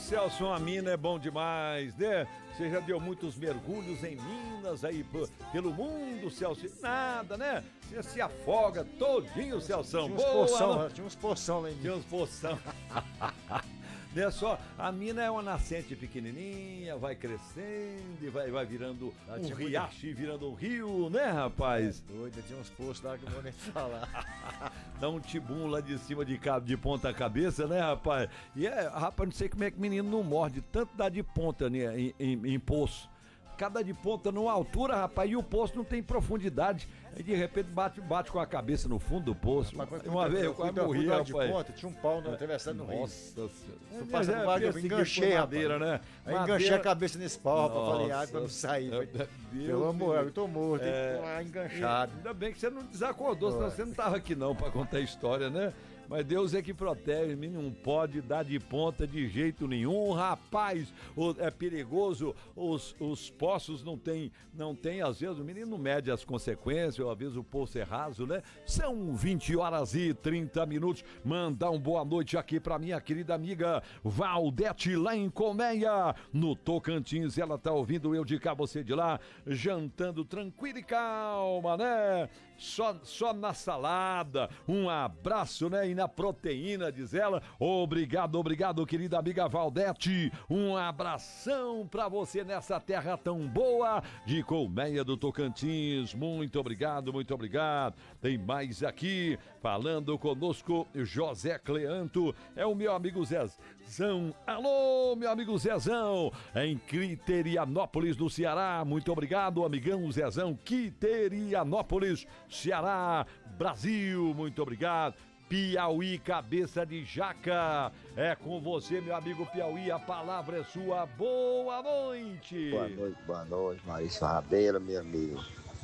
Celso, a mina é bom demais, né? Você já deu muitos mergulhos em Minas aí pelo mundo, Celso. Nada, né? Você se afoga todinho, Celção. Tinha uns poção lá em Tinha uns poção. Não é só, a mina é uma nascente pequenininha, vai crescendo e vai virando um riacho e virando um rio, né, rapaz? Doido, tinha uns poços lá que eu não vou nem falar. Dá um tibum lá de cima de ponta cabeça, né, rapaz? E rapaz, não sei como é que menino não morde, tanto dá de ponta, né, em poço. Cada de ponta numa altura, rapaz, e o poço não tem profundidade. Aí de repente bate com a cabeça no fundo do poço. Uma vez eu quase morri, rapaz. De ponta, tinha um pau atravessando no rio. Nossa Senhora. Eu passando por baixo, eu enganchei, madeira, né? Aí enganchei a cabeça nesse pau, rapaz. Falei, pra não sair. Pelo amor, eu tô morto, tem que tomar enganchado. Ainda bem que você não desacordou, senão você não tava aqui não pra contar a história, né? Mas Deus é que protege, menino, não pode dar de ponta de jeito nenhum, rapaz, é perigoso, os poços não tem, às vezes o menino não mede as consequências, às vezes o poço é raso, né? São 20h30, mandar uma boa noite aqui pra minha querida amiga Valdete lá em Colmeia, no Tocantins, ela tá ouvindo eu de cá, você de lá, jantando tranquilo e calma, né? Só na salada, um abraço, né? E na proteína, diz ela. Obrigado, querida amiga Valdete. Um abração pra você nessa terra tão boa de Colmeia do Tocantins. Muito obrigado, muito obrigado. Tem mais aqui, falando conosco, José Cleanto. É o meu amigo Zezão. Alô, meu amigo Zezão, em Quiterianópolis, no Ceará. Muito obrigado, amigão Zezão. Quiterianópolis, Ceará, Brasil, muito obrigado. Piauí, cabeça de jaca, é com você, meu amigo Piauí, a palavra é sua. Boa noite. Boa noite, Maurício Rabelo, meu amigo.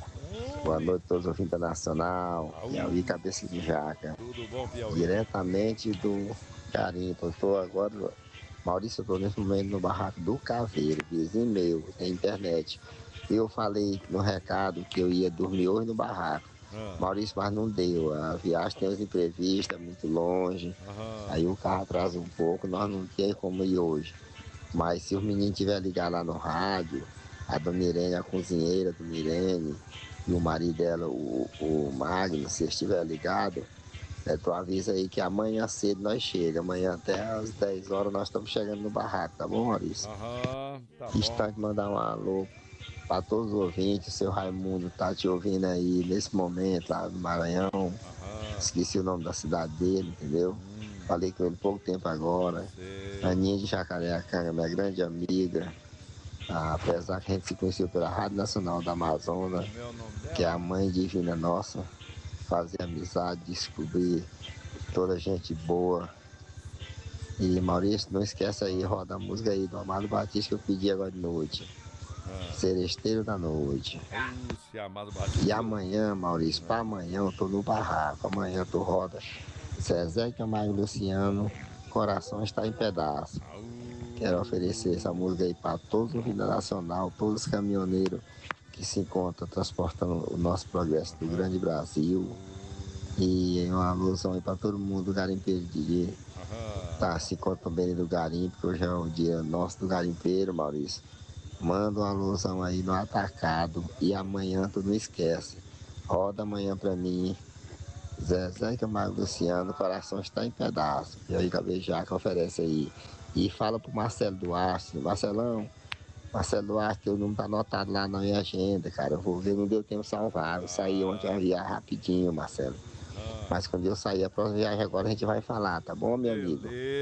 Oi. Boa noite a todos os ouvintes internacional. Piauí, cabeça de jaca. Tudo bom, Piauí? Diretamente do Garimpo. Eu tô agora, Maurício, eu tô nesse momento no barraco do Caveiro, vizinho meu, tem internet. Eu falei no recado que eu ia dormir hoje no barraco. Maurício, mas não deu. A viagem tem uns imprevistos, é muito longe. Aí o carro atrasa um pouco, nós não temos como ir hoje. Mas se os meninos tiverem ligado lá no rádio, a dona Irene, a cozinheira do Irene, e o marido dela, o Magno, se estiver ligado, tu avisa aí que amanhã cedo nós chegamos. Amanhã até às 10 horas nós estamos chegando no barraco, tá bom, Maurício? Tá bom. Instante mandar um alô para todos os ouvintes. O seu Raimundo tá te ouvindo aí nesse momento lá no Maranhão. Esqueci o nome da cidade dele, entendeu? Falei com ele pouco tempo agora. Aninha de Jacareacanga, minha grande amiga. Apesar que a gente se conheceu pela Rádio Nacional da Amazônia, que é a mãe divina nossa. Fazer amizade, descobrir toda gente boa. E Maurício, não esquece aí, roda a música aí do Amado Batista que eu pedi agora de noite. Seresteiro da Noite. E amanhã, Maurício, para amanhã eu tô no barraco. Amanhã eu tô roda Zezé Camargo Luciano, Coração Está em Pedaço. Quero oferecer essa música aí para todos os Vida Nacional, todos os caminhoneiros que se encontram transportando o nosso progresso do grande Brasil. E uma alusão aí para todo mundo do garimpeiro de se encontra também do garimpo, que hoje é o dia nosso do garimpeiro, Maurício. Manda uma alusão aí no atacado e amanhã tu não esquece. Roda amanhã pra mim. Zezé Camargo Luciano, Coração Está em Pedaço. E aí Cabejaca oferece aí. E fala pro Marcelo Duarte. Marcelo Duarte, o número tá anotado lá na minha agenda, cara. Eu vou ver, não deu tempo de salvar. Eu saí ontem a viagem rapidinho, Marcelo. Mas quando eu sair a próxima viagem agora a gente vai falar, tá bom, meu amigo?